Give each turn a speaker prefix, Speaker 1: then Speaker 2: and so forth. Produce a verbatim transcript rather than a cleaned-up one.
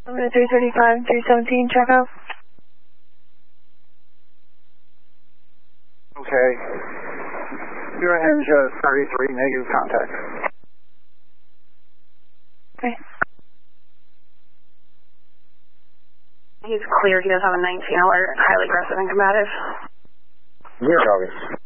Speaker 1: three thirty-five, three seventeen, check out.
Speaker 2: Okay. You're in just thirty-three, negative contact.
Speaker 1: Okay.
Speaker 3: He's cleared. He does have a nineteen alert, highly aggressive and combative.
Speaker 4: Zero, August.